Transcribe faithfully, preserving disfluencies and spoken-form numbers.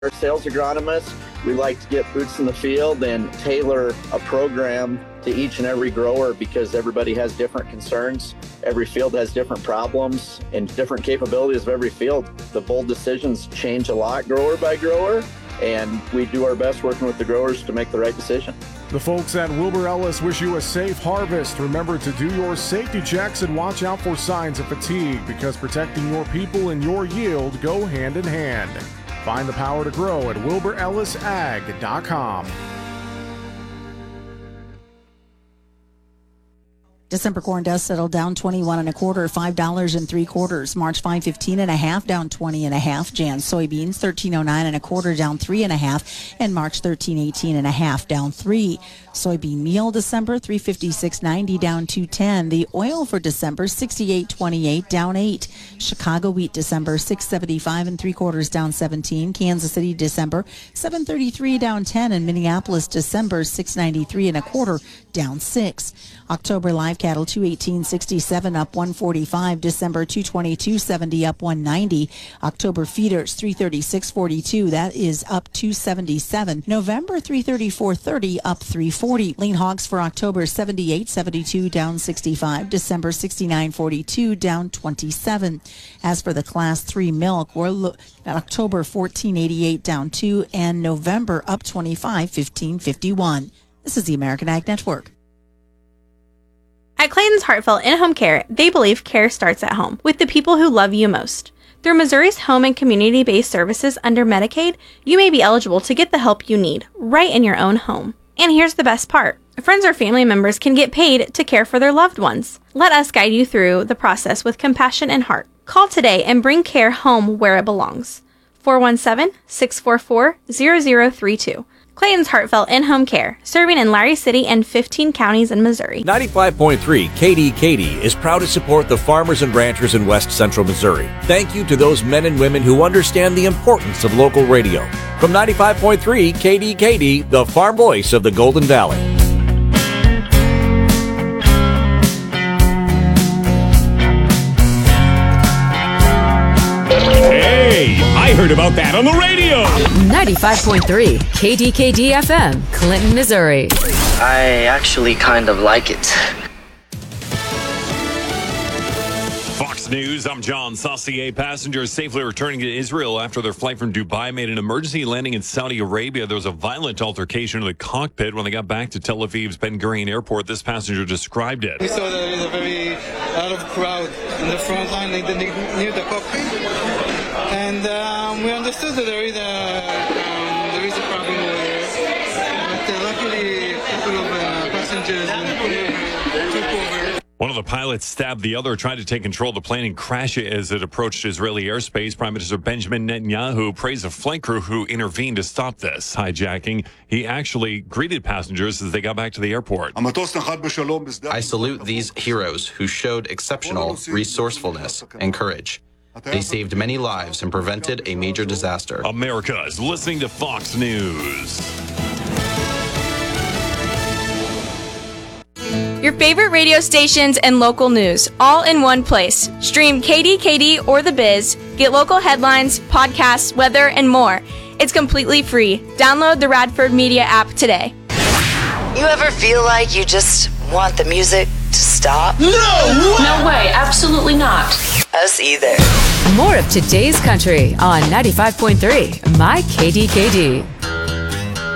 Our sales agronomists, we like to get boots in the field and tailor a program to each and every grower because everybody has different concerns. Every field has different problems and different capabilities of every field. The bold decisions change a lot grower by grower, and we do our best working with the growers to make the right decision. The folks at Wilbur Ellis wish you a safe harvest. Remember to do your safety checks and watch out for signs of fatigue because protecting your people and your yield go hand in hand. Find the power to grow at wilbur ellis ag dot com. December corn does settle down twenty-one and a quarter, five dollars and three quarters. March five fifteen and a half, down twenty and a half. Jan soybeans thirteen oh nine and a quarter, down three and a half, and March thirteen eighteen and a half, down three. Soybean meal December three fifty-six ninety, down two ten. The oil for December sixty-eight twenty-eight, down eight. Chicago wheat December six seventy-five and three quarters, down seventeen. Kansas City December seven thirty-three, down ten, and Minneapolis December six ninety-three and a quarter, down six. October live cattle two eighteen sixty-seven, up one forty-five. December two twenty-two seventy, up one ninety. October feeders three thirty-six forty-two, that is up two seventy-seven. November three thirty-four thirty, up three forty. Lean hogs for October seventy-eight seventy-two, down sixty-five. December sixty-nine forty-two, down twenty-seven. As for the class three milk, we're lo- at October fourteen eighty-eight, down two, and November up twenty-five fifteen fifty-one. This is the American Ag Network. At Clayton's Heartfelt In-Home Care, they believe care starts at home, with the people who love you most. Through Missouri's home and community-based services under Medicaid, you may be eligible to get the help you need, right in your own home. And here's the best part. Friends or family members can get paid to care for their loved ones. Let us guide you through the process with compassion and heart. Call today and bring care home where it belongs. four one seven, six four four, zero zero three two. Clayton's Heartfelt In-Home Care, serving in Larry City and fifteen counties in Missouri. ninety-five point three K D K D is proud to support the farmers and ranchers in West Central Missouri. Thank you to those men and women who understand the importance of local radio. From ninety-five point three K D K D, the farm voice of the Golden Valley. Hey, I heard about that on the radio. ninety-five point three K D K D F M, Clinton, Missouri. I actually kind of like it. Fox News, I'm John Saucier. Passengers safely returning to Israel after their flight from Dubai made an emergency landing in Saudi Arabia. There was a violent altercation in the cockpit when they got back to Tel Aviv's Ben Gurion Airport. This passenger described it. We saw that there is a very lot of crowd in the front line, like the, near the cockpit. And um, we understood that there is a, um, there is a problem there. But uh, luckily, a couple of uh, passengers took over. One of the pilots stabbed the other, tried to take control of the plane and crash it as it approached Israeli airspace. Prime Minister Benjamin Netanyahu praised the flight crew who intervened to stop this hijacking. He actually greeted passengers as they got back to the airport. I salute these heroes who showed exceptional resourcefulness and courage. They saved many lives and prevented a major disaster. America is listening to Fox News. Your favorite radio stations and local news, all in one place. Stream K D K D or The Biz, get local headlines, podcasts, weather, and more. It's completely free. Download the Radford Media app today. You ever feel like you just want the music to stop? No way! No way, absolutely not. Us either. More of today's country on ninety-five point three, My K D K D.